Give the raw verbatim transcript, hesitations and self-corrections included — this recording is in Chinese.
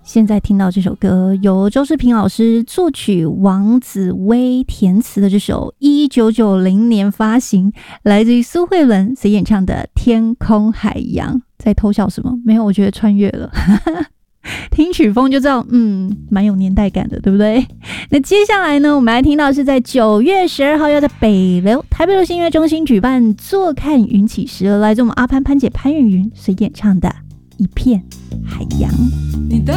现在听到这首歌，由周世平老师作曲，王子威填词的这首一九九零年发行，来自于苏慧伦所演唱的《天空海洋》。在偷笑什么？没有，我觉得穿越了。听曲风就知道，嗯，蛮有年代感的，对不对？那接下来呢，我们来听到是在九月十二号要在北流台北流行音乐中心举办坐看云起时，来自我们阿潘潘姐潘越云所演唱的《一片海洋》。